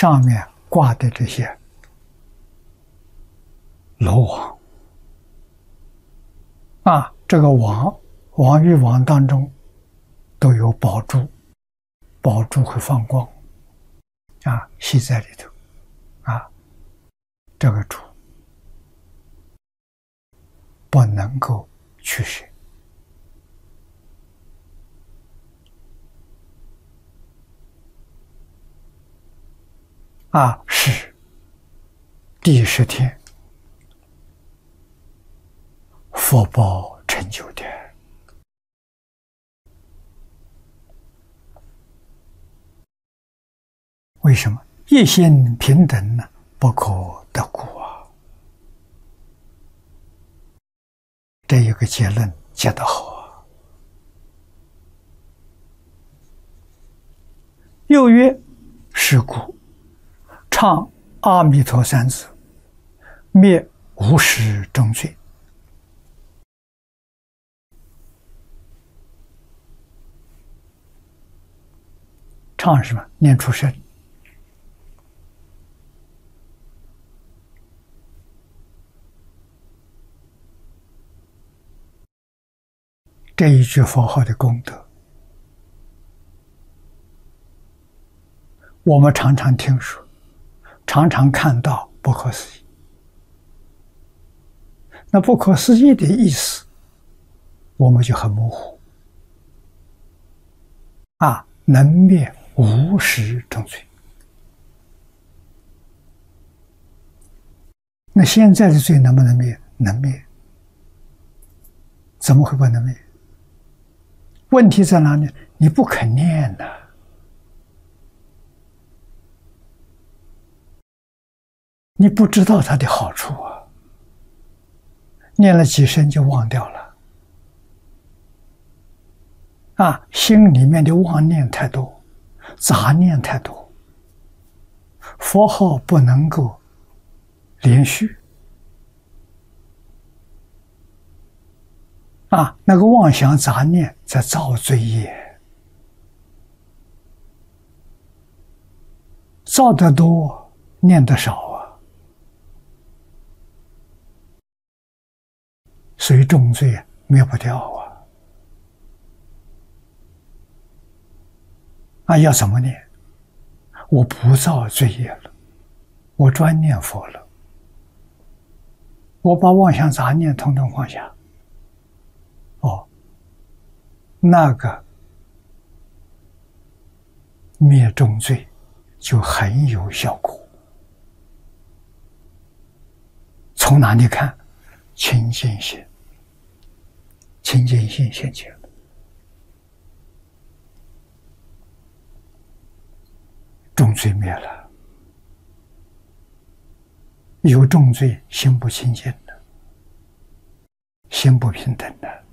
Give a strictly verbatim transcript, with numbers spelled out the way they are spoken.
上面挂的这些罗网啊，这个网网与网当中都有宝珠，宝珠会放光啊，吸在里头啊，这个珠不能够去舍啊，是第十天福报成就的。为什么一心平等呢？不可得故啊！这一个结论结得好啊！又曰：是故唱阿弥陀三字，灭无始重罪。唱什么？念出声。这一句佛号的功德，我们常常听说，常常看到不可思议。那不可思议的意思，我们就很模糊啊！能灭无始重罪。那现在的罪能不能灭？能灭。怎么会不能灭？问题在哪里？你不肯念呐、啊！你不知道它的好处啊！念了几声就忘掉了啊！心里面的妄念太多，杂念太多，佛号不能够连续啊！那个妄想杂念在造罪业，造得多，念得少啊，所以重罪灭不掉啊！啊，要怎么念？我不造罪业了，我专念佛了，我把妄想杂念统统放下。哦，那个灭重罪就很有效果。从哪里看？清净心，清净心现前了，重罪灭了。有重罪，心不清净的，心不平等的。